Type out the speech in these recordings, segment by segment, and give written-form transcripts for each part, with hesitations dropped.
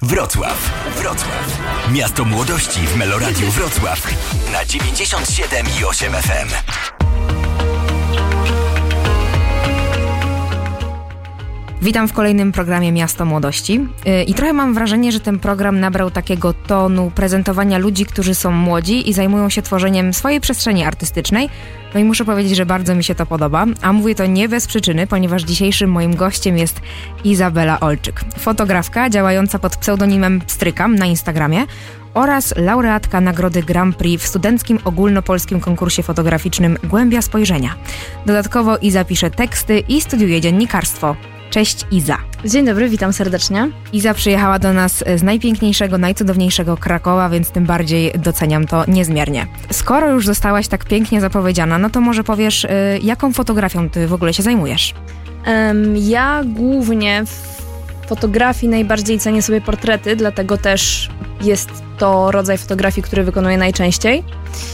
Wrocław. Miasto młodości w Meloradiu Wrocław na 97,8 FM. Witam w kolejnym programie Miasto Młodości i trochę mam wrażenie, że ten program nabrał takiego tonu prezentowania ludzi, którzy są młodzi i zajmują się tworzeniem swojej przestrzeni artystycznej. No i muszę powiedzieć, że bardzo mi się to podoba, a mówię to nie bez przyczyny, ponieważ dzisiejszym moim gościem jest Izabela Olczyk, fotografka działająca pod pseudonimem Pstrykam na Instagramie oraz laureatka nagrody Grand Prix w studenckim ogólnopolskim konkursie fotograficznym Głębia Spojrzenia. Dodatkowo Iza pisze teksty i studiuje dziennikarstwo. Cześć Iza. Dzień dobry, witam serdecznie. Iza przyjechała do nas z najpiękniejszego, najcudowniejszego Krakowa, więc tym bardziej doceniam to niezmiernie. Skoro już zostałaś tak pięknie zapowiedziana, no to może powiesz, jaką fotografią ty w ogóle się zajmujesz? Ja głównie w fotografii najbardziej cenię sobie portrety, dlatego też jest to rodzaj fotografii, który wykonuję najczęściej.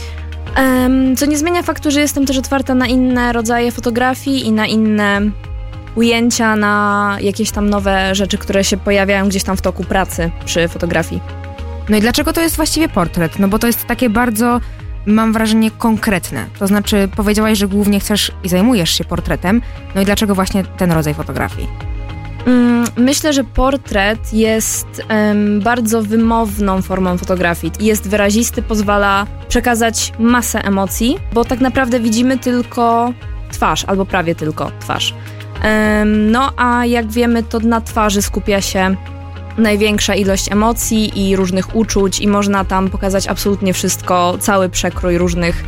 Co nie zmienia faktu, że jestem też otwarta na inne rodzaje fotografii i na inne ujęcia, na jakieś tam nowe rzeczy, które się pojawiają gdzieś tam w toku pracy przy fotografii. No i dlaczego to jest właściwie portret? No bo to jest takie bardzo, mam wrażenie, konkretne. To znaczy powiedziałaś, że głównie chcesz i zajmujesz się portretem. No i dlaczego właśnie ten rodzaj fotografii? Myślę, że portret jest bardzo wymowną formą fotografii. Jest wyrazisty, pozwala przekazać masę emocji, bo tak naprawdę widzimy tylko twarz, albo prawie tylko twarz. No a jak wiemy, to na twarzy skupia się największa ilość emocji i różnych uczuć i można tam pokazać absolutnie wszystko, cały przekrój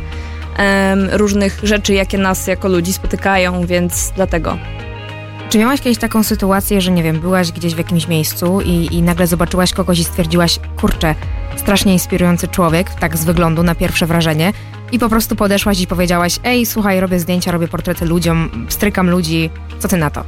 różnych rzeczy, jakie nas jako ludzi spotykają, więc dlatego. Czy miałaś kiedyś taką sytuację, że nie wiem, byłaś gdzieś w jakimś miejscu i nagle zobaczyłaś kogoś i stwierdziłaś, kurczę, strasznie inspirujący człowiek, tak z wyglądu na pierwsze wrażenie, i po prostu podeszłaś i powiedziałaś, ej, słuchaj, robię zdjęcia, robię portrety ludziom, pstrykam ludzi, co ty na to?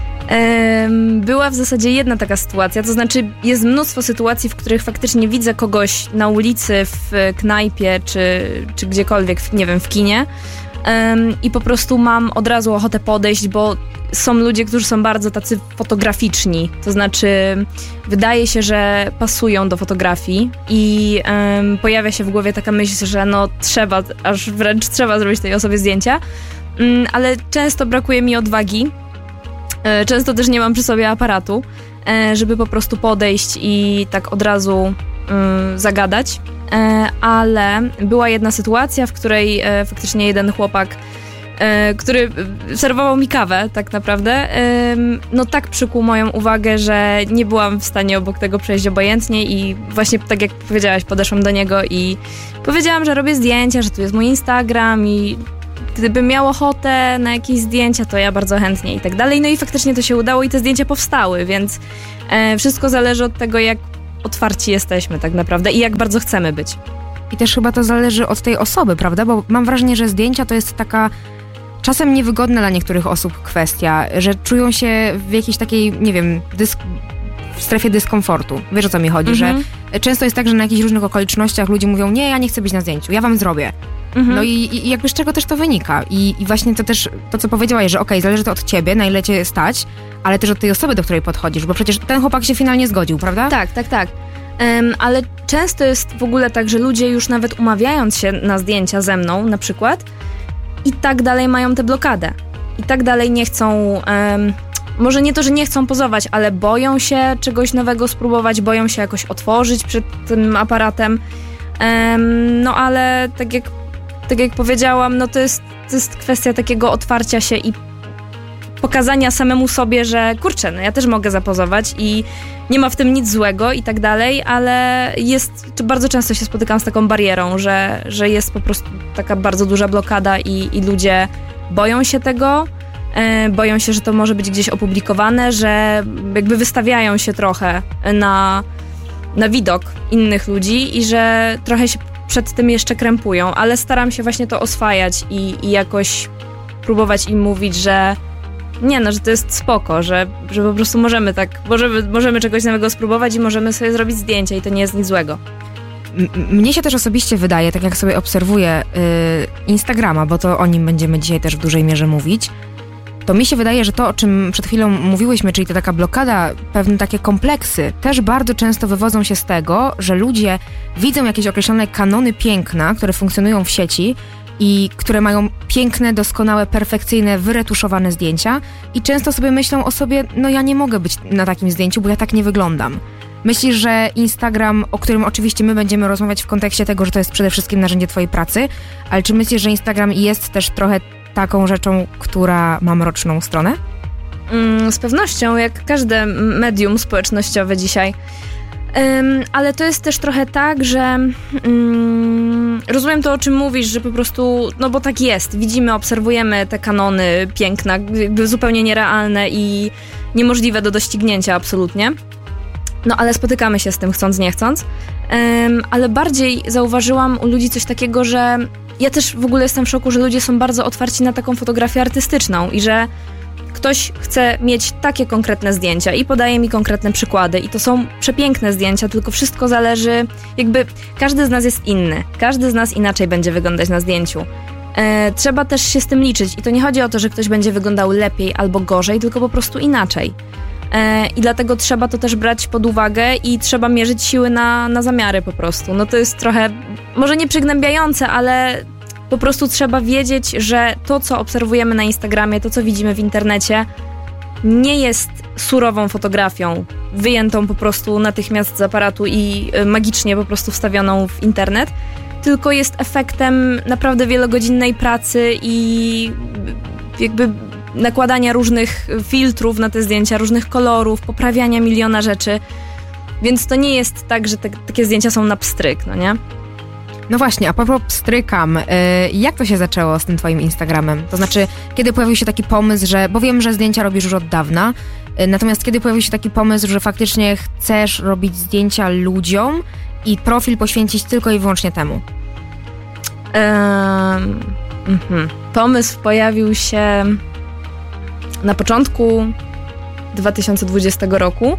Była w zasadzie jedna taka sytuacja, to znaczy jest mnóstwo sytuacji, w których faktycznie widzę kogoś na ulicy, w knajpie, czy gdziekolwiek, nie wiem, w kinie, i po prostu mam od razu ochotę podejść, bo są ludzie, którzy są bardzo tacy fotograficzni, to znaczy wydaje się, że pasują do fotografii i pojawia się w głowie taka myśl, że no trzeba, aż wręcz trzeba zrobić tej osobie zdjęcia, ale często brakuje mi odwagi, często też nie mam przy sobie aparatu, żeby po prostu podejść i tak od razu zagadać, ale była jedna sytuacja, w której faktycznie jeden chłopak, który serwował mi kawę tak naprawdę, no tak przykuł moją uwagę, że nie byłam w stanie obok tego przejść obojętnie i właśnie tak jak powiedziałaś, podeszłam do niego i powiedziałam, że robię zdjęcia, że tu jest mój Instagram i gdybym miał ochotę na jakieś zdjęcia, to ja bardzo chętnie i tak dalej. No i faktycznie to się udało i te zdjęcia powstały, więc wszystko zależy od tego, jak otwarci jesteśmy tak naprawdę i jak bardzo chcemy być. I też chyba to zależy od tej osoby, prawda? Bo mam wrażenie, że zdjęcia to jest taka czasem niewygodna dla niektórych osób kwestia, że czują się w jakiejś takiej, nie wiem, w strefie dyskomfortu. Wiesz, o co mi chodzi, że często jest tak, że na jakichś różnych okolicznościach ludzie mówią, nie, ja nie chcę być na zdjęciu, ja wam zrobię. No i jakby z czego też to wynika. I właśnie to też, to co powiedziałaś, że okej, zależy to od ciebie, na ile cię stać, ale też od tej osoby, do której podchodzisz, bo przecież ten chłopak się finalnie zgodził, prawda? Tak. Ale często jest w ogóle tak, że ludzie już nawet umawiając się na zdjęcia ze mną na przykład i tak dalej mają tę blokadę. I tak dalej nie chcą, może nie to, że nie chcą pozować, ale boją się czegoś nowego spróbować, boją się jakoś otworzyć przed tym aparatem. No ale tak jak powiedziałam, no to jest kwestia takiego otwarcia się i pokazania samemu sobie, że kurczę, no ja też mogę zapozować i nie ma w tym nic złego i tak dalej, ale bardzo często się spotykam z taką barierą, że jest po prostu taka bardzo duża blokada i ludzie boją się tego, boją się, że to może być gdzieś opublikowane, że jakby wystawiają się trochę na widok innych ludzi i że trochę się przed tym jeszcze krępują, ale staram się właśnie to oswajać i jakoś próbować im mówić, że nie, no, że to jest spoko, że po prostu możemy czegoś nowego spróbować i możemy sobie zrobić zdjęcia i to nie jest nic złego. Mnie się też osobiście wydaje, tak jak sobie obserwuję Instagrama, bo to o nim będziemy dzisiaj też w dużej mierze mówić, to mi się wydaje, że to, o czym przed chwilą mówiłyśmy, czyli to taka blokada, pewne takie kompleksy, też bardzo często wywodzą się z tego, że ludzie widzą jakieś określone kanony piękna, które funkcjonują w sieci i które mają piękne, doskonałe, perfekcyjne, wyretuszowane zdjęcia i często sobie myślą o sobie, no ja nie mogę być na takim zdjęciu, bo ja tak nie wyglądam. Myślisz, że Instagram, o którym oczywiście my będziemy rozmawiać w kontekście tego, że to jest przede wszystkim narzędzie twojej pracy, ale czy myślisz, że Instagram jest też trochę taką rzeczą, która ma mroczną stronę? Z pewnością, jak każde medium społecznościowe dzisiaj. Ale to jest też trochę tak, że rozumiem to, o czym mówisz, że po prostu, no bo tak jest, widzimy, obserwujemy te kanony piękna, jakby zupełnie nierealne i niemożliwe do doścignięcia absolutnie. No ale spotykamy się z tym chcąc, nie chcąc. Ale bardziej zauważyłam u ludzi coś takiego, że ja też w ogóle jestem w szoku, że ludzie są bardzo otwarci na taką fotografię artystyczną i że ktoś chce mieć takie konkretne zdjęcia i podaje mi konkretne przykłady i to są przepiękne zdjęcia, tylko wszystko zależy, jakby każdy z nas jest inny, każdy z nas inaczej będzie wyglądać na zdjęciu. Trzeba też się z tym liczyć i to nie chodzi o to, że ktoś będzie wyglądał lepiej albo gorzej, tylko po prostu inaczej. I dlatego trzeba to też brać pod uwagę i trzeba mierzyć siły na zamiary po prostu. No to jest trochę, może nie przygnębiające, ale po prostu trzeba wiedzieć, że to, co obserwujemy na Instagramie, to, co widzimy w internecie, nie jest surową fotografią, wyjętą po prostu natychmiast z aparatu i magicznie po prostu wstawioną w internet, tylko jest efektem naprawdę wielogodzinnej pracy i jakby nakładania różnych filtrów na te zdjęcia, różnych kolorów, poprawiania miliona rzeczy. Więc to nie jest tak, że takie zdjęcia są na pstryk, no nie? No właśnie, a propos pstrykam, jak to się zaczęło z tym twoim Instagramem? To znaczy, kiedy pojawił się taki pomysł, że, bo wiem, że zdjęcia robisz już od dawna, natomiast kiedy pojawił się taki pomysł, że faktycznie chcesz robić zdjęcia ludziom i profil poświęcić tylko i wyłącznie temu? Pomysł pojawił się na początku 2020 roku.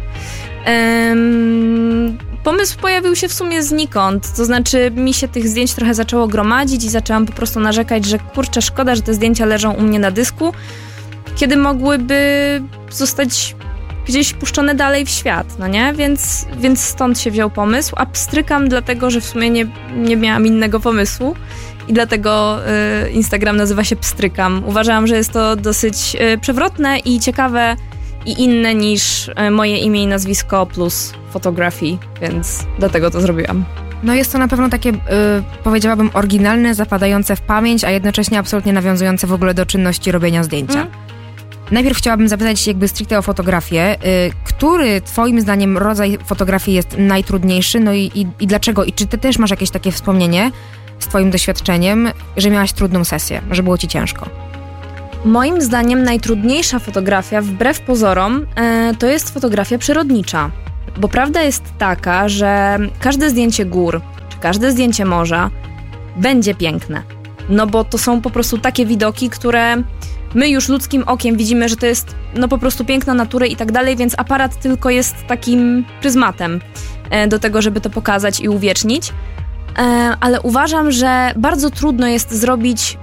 Pomysł pojawił się w sumie znikąd, to znaczy mi się tych zdjęć trochę zaczęło gromadzić i zaczęłam po prostu narzekać, że kurczę, szkoda, że te zdjęcia leżą u mnie na dysku, kiedy mogłyby zostać gdzieś puszczone dalej w świat, no nie? Więc stąd się wziął pomysł, a pstrykam dlatego, że w sumie nie miałam innego pomysłu i dlatego Instagram nazywa się Pstrykam. Uważałam, że jest to dosyć przewrotne i ciekawe i inne niż moje imię i nazwisko plus fotografii, więc dlatego to zrobiłam. No jest to na pewno takie, powiedziałabym, oryginalne, zapadające w pamięć, a jednocześnie absolutnie nawiązujące w ogóle do czynności robienia zdjęcia. Najpierw chciałabym zapytać jakby stricte o fotografię. Który twoim zdaniem rodzaj fotografii jest najtrudniejszy? No i dlaczego? I czy ty też masz jakieś takie wspomnienie z twoim doświadczeniem, że miałaś trudną sesję, że było ci ciężko? Moim zdaniem najtrudniejsza fotografia, wbrew pozorom, to jest fotografia przyrodnicza. Bo prawda jest taka, że każde zdjęcie gór, czy każde zdjęcie morza będzie piękne. No bo to są po prostu takie widoki, które my już ludzkim okiem widzimy, że to jest no po prostu piękna natury i tak dalej, więc aparat tylko jest takim pryzmatem do tego, żeby to pokazać i uwiecznić. Ale uważam, że bardzo trudno jest zrobić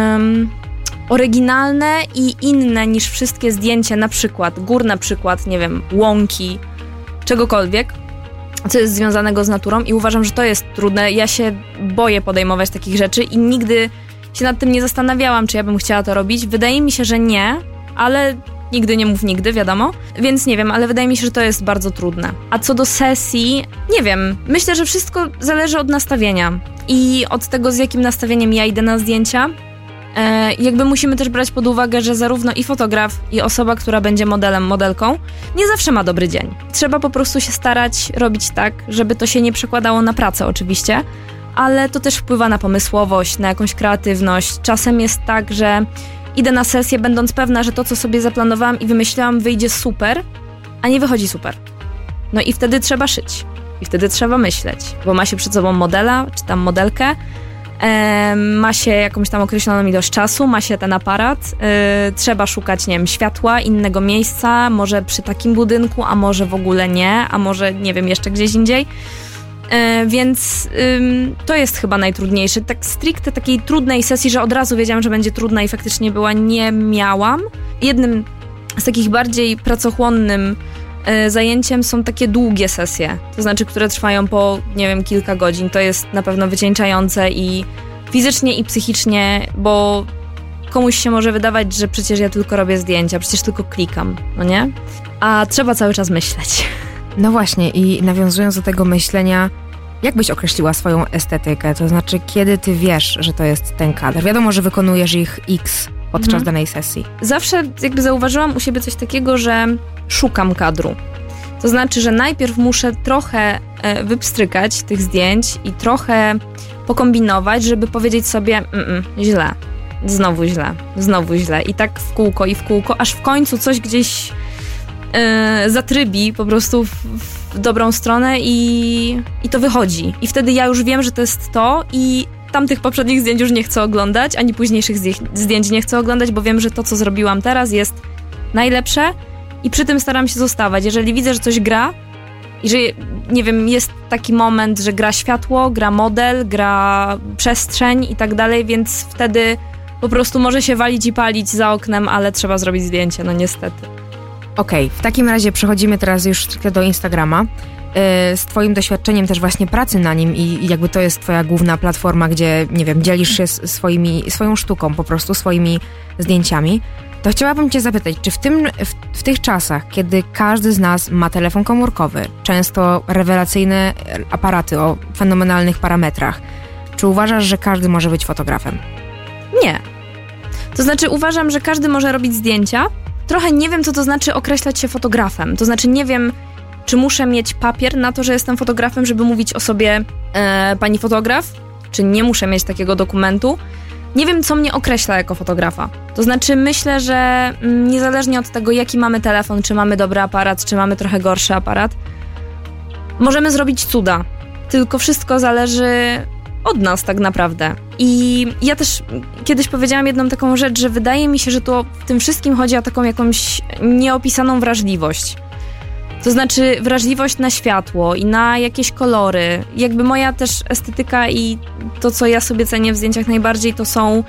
oryginalne i inne niż wszystkie zdjęcia, na przykład gór, na przykład, nie wiem, łąki, czegokolwiek, co jest związanego z naturą i uważam, że to jest trudne. Ja się boję podejmować takich rzeczy i nigdy się nad tym nie zastanawiałam, czy ja bym chciała to robić. Wydaje mi się, że nie, ale nigdy nie mów nigdy, wiadomo. Więc nie wiem, ale wydaje mi się, że to jest bardzo trudne. A co do sesji, nie wiem. Myślę, że wszystko zależy od nastawienia i od tego, z jakim nastawieniem ja idę na zdjęcia. Jakby musimy też brać pod uwagę, że zarówno i fotograf, i osoba, która będzie modelem, modelką, nie zawsze ma dobry dzień. Trzeba po prostu się starać robić tak, żeby to się nie przekładało na pracę oczywiście, ale to też wpływa na pomysłowość, na jakąś kreatywność. Czasem jest tak, że idę na sesję, będąc pewna, że to, co sobie zaplanowałam i wymyśliłam, wyjdzie super, a nie wychodzi super. No i wtedy trzeba szyć. I wtedy trzeba myśleć, bo ma się przed sobą modela, czy tam modelkę, ma się jakąś tam określoną ilość czasu, ma się ten aparat, trzeba szukać, nie wiem, światła, innego miejsca, może przy takim budynku, a może w ogóle nie, a może, nie wiem, jeszcze gdzieś indziej. Więc to jest chyba najtrudniejsze. Tak stricte takiej trudnej sesji, że od razu wiedziałam, że będzie trudna i faktycznie była, nie miałam. Jednym z takich bardziej pracochłonnym zajęciem są takie długie sesje, to znaczy, które trwają po, nie wiem, kilka godzin. To jest na pewno wycieńczające i fizycznie, i psychicznie, bo komuś się może wydawać, że przecież ja tylko robię zdjęcia, przecież tylko klikam, no nie? A trzeba cały czas myśleć. No właśnie, i nawiązując do tego myślenia, jak byś określiła swoją estetykę? To znaczy, kiedy ty wiesz, że to jest ten kadr? Wiadomo, że wykonujesz ich X podczas danej sesji. Zawsze jakby zauważyłam u siebie coś takiego, że szukam kadru. To znaczy, że najpierw muszę trochę wypstrykać tych zdjęć i trochę pokombinować, żeby powiedzieć sobie źle, znowu źle. I tak w kółko, aż w końcu coś gdzieś zatrybi po prostu w dobrą stronę i to wychodzi. I wtedy ja już wiem, że to jest to i tamtych poprzednich zdjęć już nie chcę oglądać, ani późniejszych zdjęć nie chcę oglądać, bo wiem, że to, co zrobiłam teraz, jest najlepsze i przy tym staram się zostawać. Jeżeli widzę, że coś gra i że, nie wiem, jest taki moment, że gra światło, gra model, gra przestrzeń i tak dalej, więc wtedy po prostu może się walić i palić za oknem, ale trzeba zrobić zdjęcie, no niestety. Okej, w takim razie przechodzimy teraz już stricte do Instagrama. Z twoim doświadczeniem też właśnie pracy na nim i jakby to jest twoja główna platforma, gdzie, nie wiem, dzielisz się swoją sztuką, po prostu swoimi zdjęciami, to chciałabym cię zapytać, czy w tych czasach, kiedy każdy z nas ma telefon komórkowy, często rewelacyjne aparaty o fenomenalnych parametrach, czy uważasz, że każdy może być fotografem? Nie. To znaczy uważam, że każdy może robić zdjęcia. Trochę nie wiem, co to znaczy określać się fotografem. To znaczy nie wiem, czy muszę mieć papier na to, że jestem fotografem, żeby mówić o sobie pani fotograf, czy nie muszę mieć takiego dokumentu. Nie wiem, co mnie określa jako fotografa. To znaczy myślę, że niezależnie od tego, jaki mamy telefon, czy mamy dobry aparat, czy mamy trochę gorszy aparat, możemy zrobić cuda. Tylko wszystko zależy od nas tak naprawdę. I ja też kiedyś powiedziałam jedną taką rzecz, że wydaje mi się, że to w tym wszystkim chodzi o taką jakąś nieopisaną wrażliwość. To znaczy wrażliwość na światło i na jakieś kolory. Jakby moja też estetyka i to, co ja sobie cenię w zdjęciach najbardziej, to są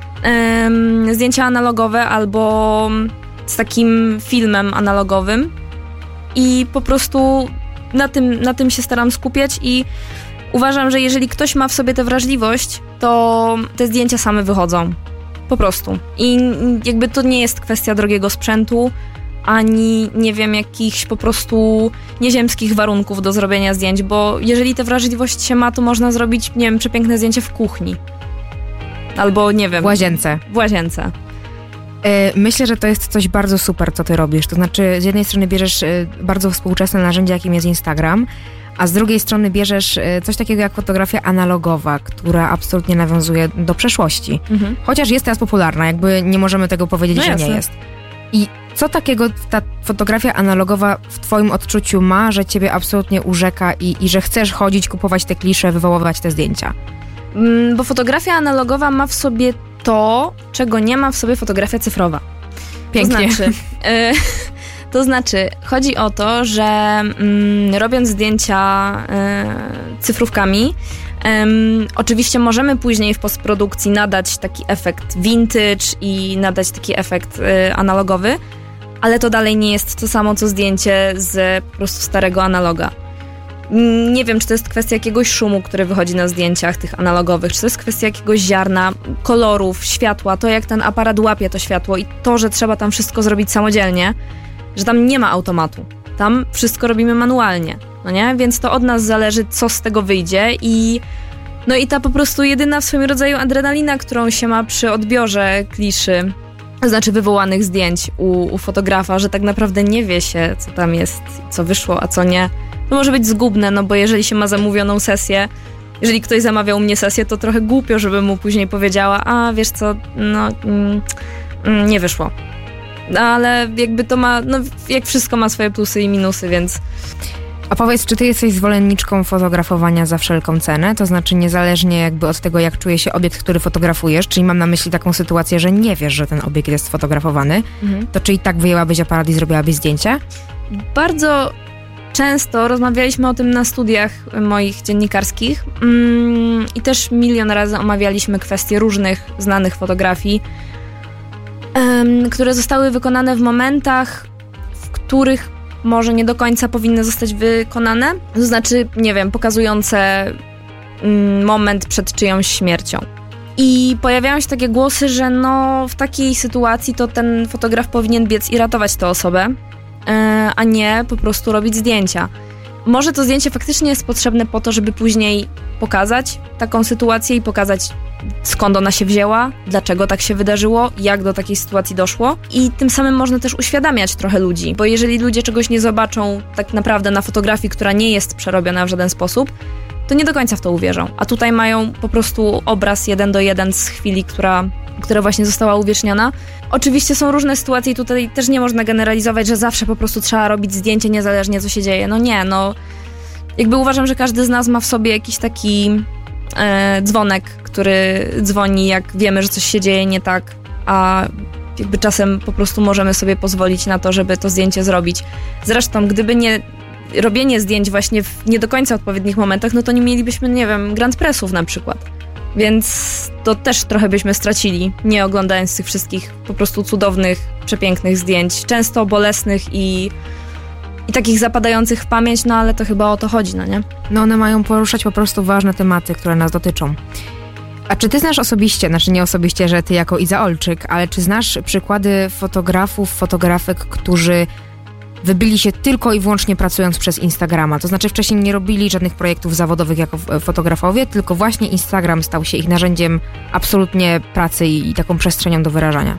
zdjęcia analogowe albo z takim filmem analogowym. I po prostu na tym się staram skupiać i uważam, że jeżeli ktoś ma w sobie tę wrażliwość, to te zdjęcia same wychodzą. Po prostu. I jakby to nie jest kwestia drogiego sprzętu, ani, nie wiem, jakichś po prostu nieziemskich warunków do zrobienia zdjęć, bo jeżeli tę wrażliwość się ma, to można zrobić, nie wiem, przepiękne zdjęcie w kuchni. Albo, nie wiem... W łazience. Myślę, że to jest coś bardzo super, co ty robisz. To znaczy, z jednej strony bierzesz bardzo współczesne narzędzie, jakim jest Instagram, a z drugiej strony bierzesz coś takiego jak fotografia analogowa, która absolutnie nawiązuje do przeszłości. Chociaż jest teraz popularna, jakby nie możemy tego powiedzieć, że nie jest. I co takiego ta fotografia analogowa w twoim odczuciu ma, że ciebie absolutnie urzeka i że chcesz chodzić, kupować te klisze, wywoływać te zdjęcia? Bo fotografia analogowa ma w sobie to, czego nie ma w sobie fotografia cyfrowa. Pięknie. To znaczy, chodzi o to, że robiąc zdjęcia cyfrówkami, oczywiście możemy później w postprodukcji nadać taki efekt vintage i nadać taki efekt analogowy, ale to dalej nie jest to samo, co zdjęcie z po prostu starego analoga. Nie wiem, czy to jest kwestia jakiegoś szumu, który wychodzi na zdjęciach tych analogowych, czy to jest kwestia jakiegoś ziarna, kolorów, światła, to jak ten aparat łapie to światło i to, że trzeba tam wszystko zrobić samodzielnie, że tam nie ma automatu. Tam wszystko robimy manualnie, no nie? Więc to od nas zależy, co z tego wyjdzie i ta po prostu jedyna w swoim rodzaju adrenalina, którą się ma przy odbiorze kliszy, to znaczy wywołanych zdjęć u fotografa, że tak naprawdę nie wie się, co tam jest, co wyszło, a co nie. To może być zgubne, no bo jeżeli się ma zamówioną sesję, jeżeli ktoś zamawiał u mnie sesję, to trochę głupio, żeby mu później powiedziała, a wiesz co, nie wyszło. Ale jakby to ma, jak wszystko ma swoje plusy i minusy, więc... A powiedz, czy ty jesteś zwolenniczką fotografowania za wszelką cenę? To znaczy niezależnie jakby od tego, jak czuje się obiekt, który fotografujesz, czyli mam na myśli taką sytuację, że nie wiesz, że ten obiekt jest sfotografowany, to czy i tak wyjęłabyś aparat i zrobiłabyś zdjęcie? Bardzo często rozmawialiśmy o tym na studiach moich dziennikarskich i też milion razy omawialiśmy kwestie różnych znanych fotografii, które zostały wykonane w momentach, w których może nie do końca powinny zostać wykonane. To znaczy, nie wiem, pokazujące moment przed czyjąś śmiercią. I pojawiają się takie głosy, że no w takiej sytuacji to ten fotograf powinien biec i ratować tę osobę, a nie po prostu robić zdjęcia. Może to zdjęcie faktycznie jest potrzebne po to, żeby później pokazać taką sytuację i pokazać, skąd ona się wzięła, dlaczego tak się wydarzyło, jak do takiej sytuacji doszło. I tym samym można też uświadamiać trochę ludzi, bo jeżeli ludzie czegoś nie zobaczą tak naprawdę na fotografii, która nie jest przerobiona w żaden sposób, to nie do końca w to uwierzą. A tutaj mają po prostu obraz 1:1 z chwili, która właśnie została uwieczniona. Oczywiście są różne sytuacje i tutaj też nie można generalizować, że zawsze po prostu trzeba robić zdjęcie niezależnie co się dzieje. No nie, no jakby uważam, że każdy z nas ma w sobie jakiś taki dzwonek, który dzwoni, jak wiemy, że coś się dzieje nie tak, a jakby czasem po prostu możemy sobie pozwolić na to, żeby to zdjęcie zrobić. Zresztą, gdyby nie robienie zdjęć właśnie w nie do końca odpowiednich momentach, no to nie mielibyśmy, nie wiem, Grand Pressów na przykład. Więc to też trochę byśmy stracili, nie oglądając tych wszystkich po prostu cudownych, przepięknych zdjęć, często bolesnych i takich zapadających w pamięć, no ale to chyba o to chodzi, no nie? No one mają poruszać po prostu ważne tematy, które nas dotyczą. A czy ty znasz osobiście, znaczy nie osobiście, że ty jako Iza Olczyk, ale czy znasz przykłady fotografów, fotografek, którzy wybili się tylko i wyłącznie pracując przez Instagrama? To znaczy wcześniej nie robili żadnych projektów zawodowych jako fotografowie, tylko właśnie Instagram stał się ich narzędziem absolutnie pracy i taką przestrzenią do wyrażania.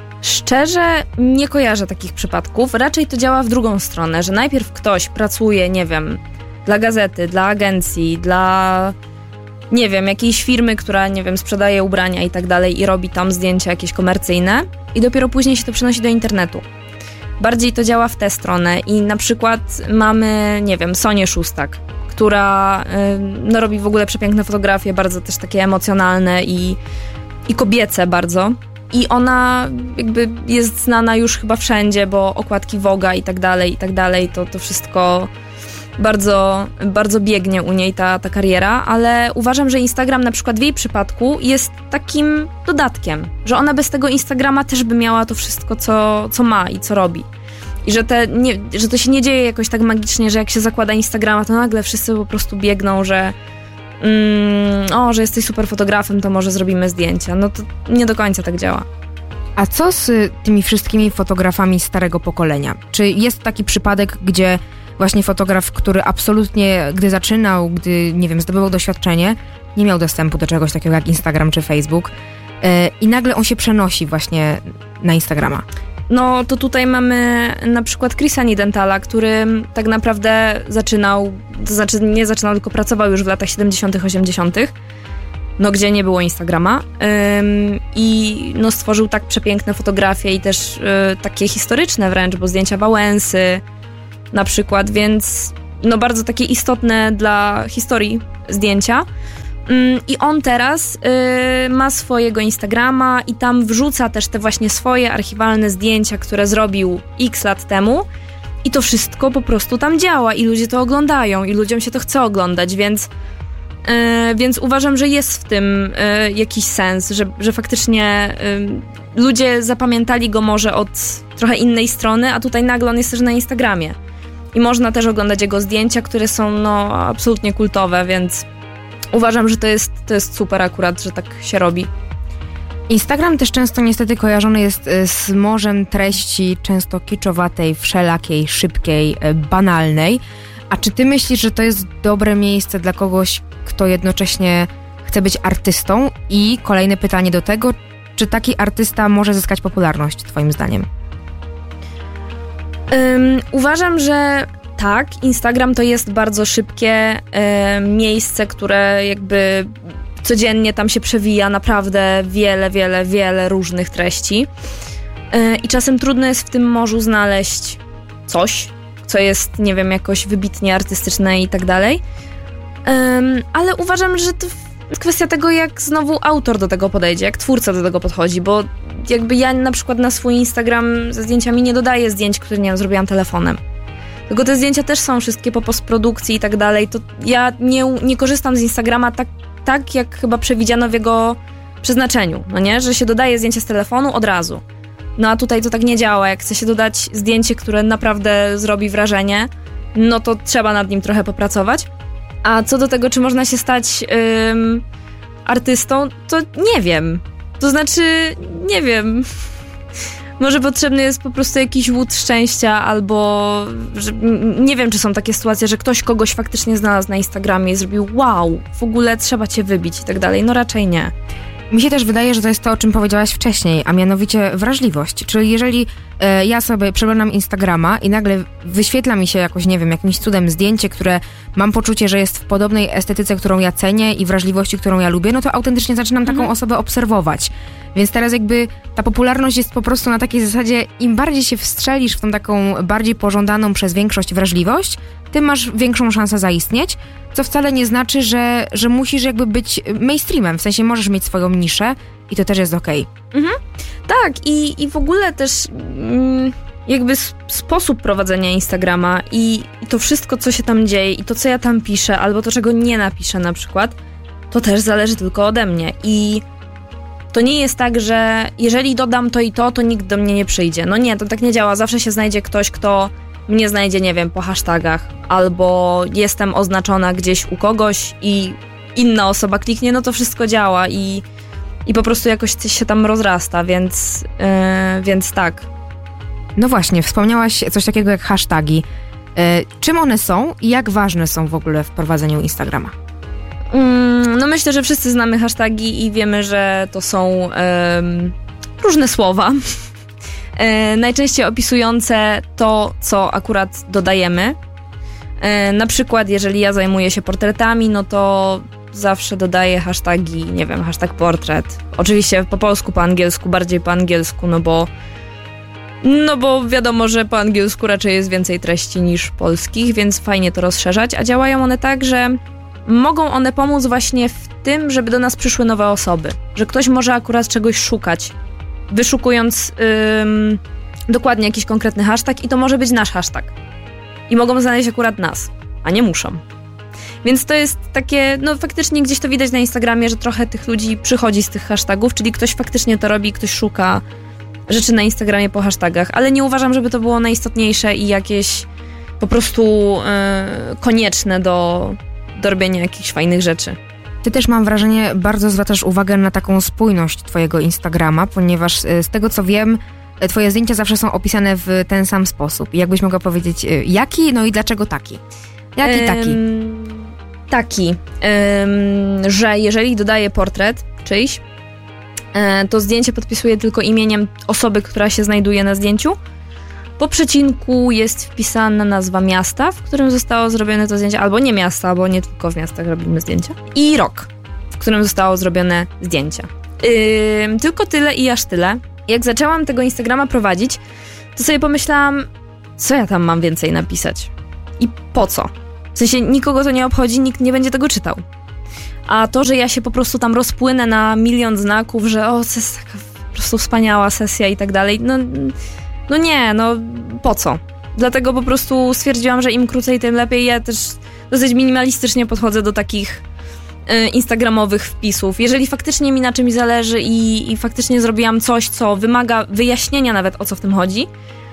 Szczerze nie kojarzę takich przypadków. Raczej to działa w drugą stronę, że najpierw ktoś pracuje, nie wiem, dla gazety, dla agencji, dla, nie wiem, jakiejś firmy, która, nie wiem, sprzedaje ubrania i tak dalej i robi tam zdjęcia jakieś komercyjne i dopiero później się to przenosi do internetu. Bardziej to działa w tę stronę i na przykład mamy, nie wiem, Sonię Szustak, która no, robi w ogóle przepiękne fotografie, bardzo też takie emocjonalne i kobiece bardzo. I ona jakby jest znana już chyba wszędzie, bo okładki Vogue'a i tak dalej, to wszystko bardzo, bardzo biegnie u niej ta kariera, ale uważam, że Instagram na przykład w jej przypadku jest takim dodatkiem, że ona bez tego Instagrama też by miała to wszystko, co ma i co robi. I że to się nie dzieje jakoś tak magicznie, że jak się zakłada Instagrama, to nagle wszyscy po prostu biegną, że że jesteś super fotografem, to może zrobimy zdjęcia. No to nie do końca tak działa. A co z tymi wszystkimi fotografami starego pokolenia? Czy jest taki przypadek, gdzie właśnie fotograf, który absolutnie, gdy zaczynał, gdy, nie wiem, zdobywał doświadczenie, nie miał dostępu do czegoś takiego jak Instagram czy Facebook i nagle on się przenosi właśnie na Instagrama? No to tutaj mamy na przykład Chrisa Nidentala, który tak naprawdę zaczynał, to znaczy nie zaczynał, tylko pracował już w latach 70., 80., no gdzie nie było Instagrama i no stworzył tak przepiękne fotografie i też takie historyczne wręcz, bo zdjęcia Wałęsy na przykład, więc no bardzo takie istotne dla historii zdjęcia. I on teraz ma swojego Instagrama i tam wrzuca też te właśnie swoje archiwalne zdjęcia, które zrobił x lat temu i to wszystko po prostu tam działa i ludzie to oglądają i ludziom się to chce oglądać, więc uważam, że jest w tym jakiś sens, że faktycznie ludzie zapamiętali go może od trochę innej strony, a tutaj nagle on jest też na Instagramie i można też oglądać jego zdjęcia, które są no absolutnie kultowe, więc uważam, że to jest super akurat, że tak się robi. Instagram też często niestety kojarzony jest z morzem treści, często kiczowatej, wszelakiej, szybkiej, banalnej. A czy ty myślisz, że to jest dobre miejsce dla kogoś, kto jednocześnie chce być artystą? I kolejne pytanie do tego, czy taki artysta może zyskać popularność, twoim zdaniem? Uważam, że tak, Instagram to jest bardzo szybkie miejsce, które jakby codziennie tam się przewija naprawdę wiele różnych treści i czasem trudno jest w tym morzu znaleźć coś, co jest, nie wiem, jakoś wybitnie artystyczne i tak dalej, ale uważam, że to jest kwestia tego, jak znowu autor do tego podejdzie, jak twórca do tego podchodzi, bo jakby ja na przykład na swój Instagram ze zdjęciami nie dodaję zdjęć, które, nie wiem, zrobiłam telefonem. Tylko te zdjęcia też są wszystkie po postprodukcji i tak dalej. To ja nie korzystam z Instagrama tak, jak chyba przewidziano w jego przeznaczeniu, no nie? Że się dodaje zdjęcie z telefonu od razu. No a tutaj to tak nie działa. Jak chce się dodać zdjęcie, które naprawdę zrobi wrażenie, no to trzeba nad nim trochę popracować. A co do tego, czy można się stać artystą, to nie wiem. To znaczy, nie wiem. Może potrzebny jest po prostu jakiś łód szczęścia, albo nie wiem, czy są takie sytuacje, że ktoś kogoś faktycznie znalazł na Instagramie i zrobił wow, w ogóle trzeba cię wybić i tak dalej. No raczej nie. Mi się też wydaje, że to jest to, o czym powiedziałaś wcześniej, a mianowicie wrażliwość. Czyli jeżeli ja sobie przeglądam Instagrama i nagle wyświetla mi się jakoś, nie wiem, jakimś cudem zdjęcie, które mam poczucie, że jest w podobnej estetyce, którą ja cenię i wrażliwości, którą ja lubię, no to autentycznie zaczynam taką osobę obserwować. Więc teraz jakby ta popularność jest po prostu na takiej zasadzie, im bardziej się wstrzelisz w tą taką bardziej pożądaną przez większość wrażliwość, tym masz większą szansę zaistnieć, co wcale nie znaczy, że musisz jakby być mainstreamem, w sensie możesz mieć swoją niszę i to też jest okej. Tak, i w ogóle też jakby sposób prowadzenia Instagrama i to wszystko, co się tam dzieje i to, co ja tam piszę, albo to, czego nie napiszę na przykład, to też zależy tylko ode mnie. I to nie jest tak, że jeżeli dodam to i to nikt do mnie nie przyjdzie. No nie, to tak nie działa. Zawsze się znajdzie ktoś, kto mnie znajdzie, nie wiem, po hashtagach, albo jestem oznaczona gdzieś u kogoś i inna osoba kliknie, no to wszystko działa i po prostu jakoś coś się tam rozrasta, więc tak. No właśnie, wspomniałaś coś takiego jak hasztagi. Czym one są i jak ważne są w ogóle w prowadzeniu Instagrama? No myślę, że wszyscy znamy hasztagi i wiemy, że to są różne słowa, najczęściej opisujące to, co akurat dodajemy. Na przykład, jeżeli ja zajmuję się portretami, no to zawsze dodaję hasztagi, nie wiem, hashtag portret. Oczywiście po polsku, po angielsku, bardziej po angielsku, no bo wiadomo, że po angielsku raczej jest więcej treści niż polskich, więc fajnie to rozszerzać, a działają one tak, że mogą one pomóc właśnie w tym, żeby do nas przyszły nowe osoby, że ktoś może akurat czegoś szukać, wyszukując dokładnie jakiś konkretny hashtag i to może być nasz hashtag. I mogą znaleźć akurat nas, a nie muszą. Więc to jest takie, no faktycznie gdzieś to widać na Instagramie, że trochę tych ludzi przychodzi z tych hashtagów, czyli ktoś faktycznie to robi, ktoś szuka rzeczy na Instagramie po hashtagach, ale nie uważam, żeby to było najistotniejsze i jakieś po prostu konieczne do robienia jakichś fajnych rzeczy. Ty też, mam wrażenie, bardzo zwracasz uwagę na taką spójność twojego Instagrama, ponieważ z tego co wiem, twoje zdjęcia zawsze są opisane w ten sam sposób. Jakbyś mogła powiedzieć, jaki, no i dlaczego taki? Jaki taki? Taki, że jeżeli dodaję portret czyjś, to zdjęcie podpisuję tylko imieniem osoby, która się znajduje na zdjęciu. Po przecinku jest wpisana nazwa miasta, w którym zostało zrobione to zdjęcie, albo nie miasta, bo nie tylko w miastach robimy zdjęcia, i rok, w którym zostało zrobione zdjęcie. Tylko tyle i aż tyle. Jak zaczęłam tego Instagrama prowadzić, to sobie pomyślałam, co ja tam mam więcej napisać i po co. W sensie nikogo to nie obchodzi, nikt nie będzie tego czytał. A to, że ja się po prostu tam rozpłynę na milion znaków, że to jest taka po prostu wspaniała sesja i tak dalej, no nie, po co? Dlatego po prostu stwierdziłam, że im krócej, tym lepiej. Ja też dosyć minimalistycznie podchodzę do takich instagramowych wpisów. Jeżeli faktycznie mi na czymś zależy i faktycznie zrobiłam coś, co wymaga wyjaśnienia nawet, o co w tym chodzi,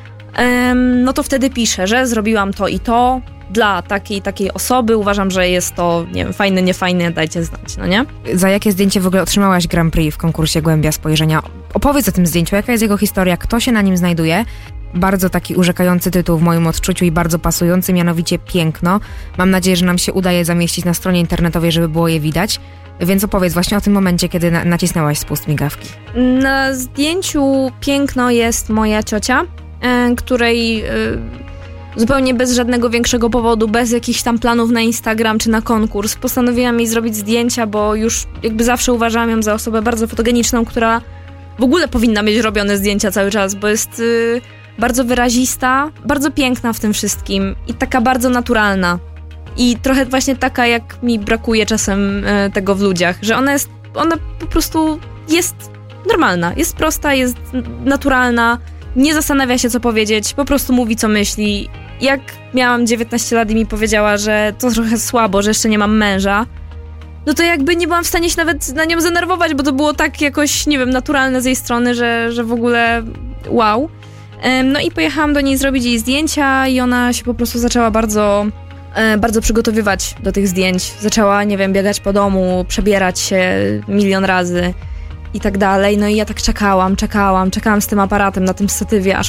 no to wtedy piszę, że zrobiłam to i to dla takiej osoby. Uważam, że jest to, nie wiem, fajne, niefajne, dajcie znać, no nie? Za jakie zdjęcie w ogóle otrzymałaś Grand Prix w konkursie Głębia Spojrzenia? Opowiedz o tym zdjęciu, jaka jest jego historia, kto się na nim znajduje? Bardzo taki urzekający tytuł w moim odczuciu i bardzo pasujący, mianowicie Piękno. Mam nadzieję, że nam się udaje zamieścić na stronie internetowej, żeby było je widać. Więc opowiedz właśnie o tym momencie, kiedy nacisnęłaś spust migawki. Na zdjęciu Piękno jest moja ciocia, której zupełnie bez żadnego większego powodu, bez jakichś tam planów na Instagram czy na konkurs, postanowiłam jej zrobić zdjęcia, bo już jakby zawsze uważałam ją za osobę bardzo fotogeniczną, która w ogóle powinna mieć robione zdjęcia cały czas, bo jest bardzo wyrazista, bardzo piękna w tym wszystkim i taka bardzo naturalna. I trochę właśnie taka, jak mi brakuje czasem tego w ludziach, że ona po prostu jest normalna, jest prosta, jest naturalna, nie zastanawia się, co powiedzieć, po prostu mówi, co myśli jak miałam 19 lat i mi powiedziała, że to trochę słabo, że jeszcze nie mam męża, no to jakby nie byłam w stanie się nawet na nią zdenerwować, bo to było tak jakoś, nie wiem, naturalne z jej strony, że w ogóle wow. No i pojechałam do niej zrobić jej zdjęcia i ona się po prostu zaczęła bardzo przygotowywać do tych zdjęć. Zaczęła, nie wiem, biegać po domu, przebierać się milion razy i tak dalej. No i ja tak czekałam z tym aparatem na tym statywie,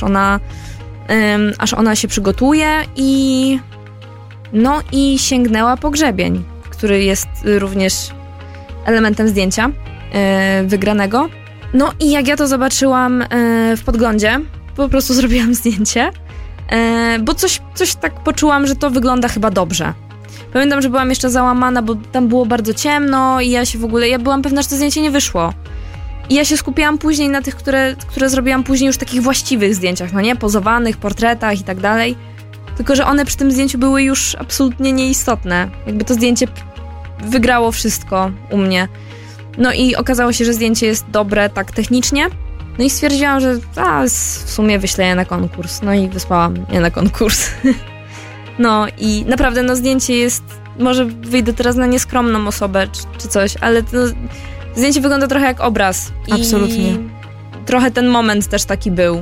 aż ona się przygotuje i sięgnęła po grzebień, który jest również elementem zdjęcia wygranego. No i jak ja to zobaczyłam w podglądzie, po prostu zrobiłam zdjęcie, bo coś tak poczułam, że to wygląda chyba dobrze. Pamiętam, że byłam jeszcze załamana, bo tam było bardzo ciemno i ja byłam pewna, że to zdjęcie nie wyszło. I ja się skupiałam później na tych, które zrobiłam później już takich właściwych zdjęciach, no nie? Pozowanych, portretach i tak dalej. Tylko że one przy tym zdjęciu były już absolutnie nieistotne. Jakby to zdjęcie wygrało wszystko u mnie. No i okazało się, że zdjęcie jest dobre tak technicznie. No i stwierdziłam, że w sumie wyślę je na konkurs. No i wysłałam je na konkurs. No i naprawdę zdjęcie jest... Może wyjdę teraz na nieskromną osobę czy coś, ale to zdjęcie wygląda trochę jak obraz. Absolutnie. I trochę ten moment też taki był.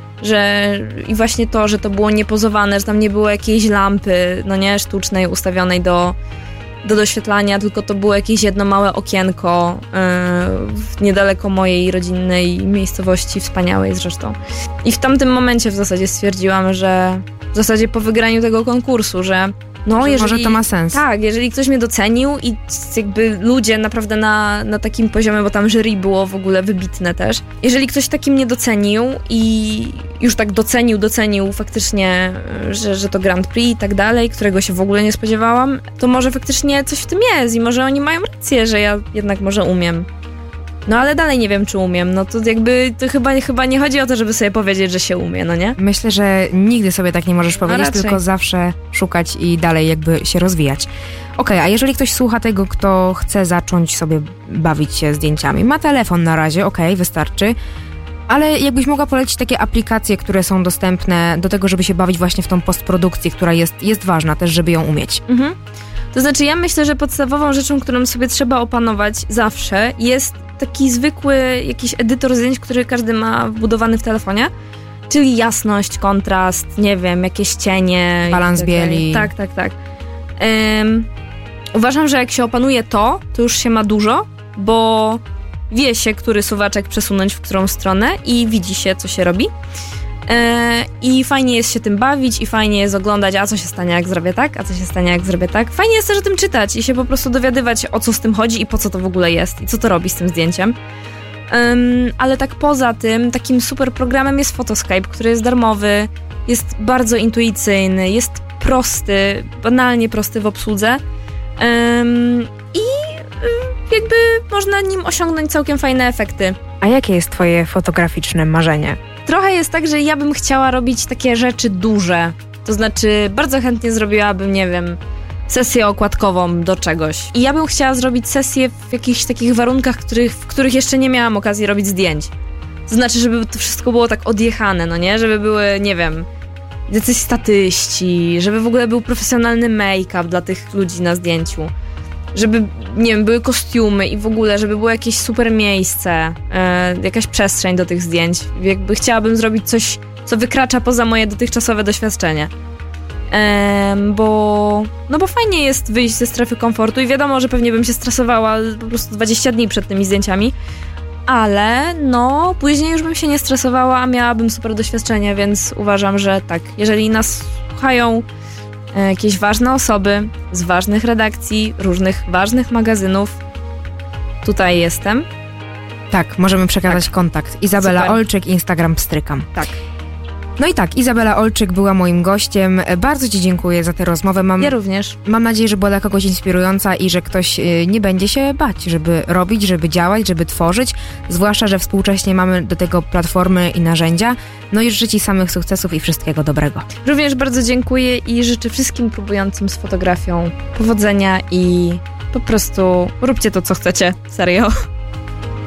I właśnie to, że to było niepozowane, że tam nie było jakiejś lampy, no nie, sztucznej, ustawionej do doświetlania, tylko to było jakieś jedno małe okienko niedaleko mojej rodzinnej miejscowości, wspaniałej zresztą. I w tamtym momencie w zasadzie stwierdziłam, że w zasadzie po wygraniu tego konkursu, że może to ma sens. Tak, jeżeli ktoś mnie docenił i jakby ludzie naprawdę na takim poziomie, bo tam jury było w ogóle wybitne też. Jeżeli ktoś taki mnie docenił i już tak docenił faktycznie, że to Grand Prix i tak dalej, którego się w ogóle nie spodziewałam, to może faktycznie coś w tym jest i może oni mają rację, że ja jednak może umiem. No ale dalej nie wiem, czy umiem. No to jakby to chyba nie chodzi o to, żeby sobie powiedzieć, że się umie, no nie? Myślę, że nigdy sobie tak nie możesz powiedzieć, tylko zawsze szukać i dalej jakby się rozwijać. Okej, a jeżeli ktoś słucha tego, kto chce zacząć sobie bawić się zdjęciami, ma telefon na razie, wystarczy, ale jakbyś mogła polecić takie aplikacje, które są dostępne do tego, żeby się bawić właśnie w tą postprodukcję, która jest ważna też, żeby ją umieć. Mhm. To znaczy ja myślę, że podstawową rzeczą, którą sobie trzeba opanować zawsze jest taki zwykły jakiś edytor zdjęć, który każdy ma wbudowany w telefonie, czyli jasność, kontrast, nie wiem, jakieś cienie. Balans bieli. Tak. Uważam, że jak się opanuje to już się ma dużo, bo wie się, który suwaczek przesunąć w którą stronę i widzi się, co się robi. I fajnie jest się tym bawić i fajnie jest oglądać, a co się stanie, jak zrobię tak, a co się stanie, jak zrobię tak. Fajnie jest też o tym czytać i się po prostu dowiadywać, o co z tym chodzi i po co to w ogóle jest i co to robi z tym zdjęciem. Ale tak poza tym, takim super programem jest Photoscape, który jest darmowy, jest bardzo intuicyjny, jest prosty, banalnie prosty w obsłudze i jakby można nim osiągnąć całkiem fajne efekty. A jakie jest twoje fotograficzne marzenie? Trochę jest tak, że ja bym chciała robić takie rzeczy duże. To znaczy, bardzo chętnie zrobiłabym, nie wiem, sesję okładkową do czegoś. I ja bym chciała zrobić sesję w jakichś takich warunkach, w których jeszcze nie miałam okazji robić zdjęć. To znaczy, żeby to wszystko było tak odjechane, no nie? Żeby były, nie wiem, jacyś statyści, żeby w ogóle był profesjonalny make-up dla tych ludzi na zdjęciu. Żeby, nie wiem, były kostiumy i w ogóle, żeby było jakieś super miejsce, jakaś przestrzeń do tych zdjęć. Jakby chciałabym zrobić coś, co wykracza poza moje dotychczasowe doświadczenie. Bo fajnie jest wyjść ze strefy komfortu i wiadomo, że pewnie bym się stresowała po prostu 20 dni przed tymi zdjęciami, ale później już bym się nie stresowała, a miałabym super doświadczenie, więc uważam, że tak, jeżeli nas słuchają jakieś ważne osoby z ważnych redakcji, różnych ważnych magazynów, tutaj jestem. Tak, możemy przekazać kontakt. Izabela Super. Olczyk, Instagram Pstrykam. Tak. No i tak, Izabela Olczyk była moim gościem. Bardzo ci dziękuję za tę rozmowę. Ja również. Mam nadzieję, że była dla kogoś inspirująca i że ktoś nie będzie się bać, żeby robić, żeby działać, żeby tworzyć. Zwłaszcza, że współcześnie mamy do tego platformy i narzędzia. No i życzę ci samych sukcesów i wszystkiego dobrego. Również bardzo dziękuję i życzę wszystkim próbującym z fotografią powodzenia i po prostu róbcie to, co chcecie. Serio.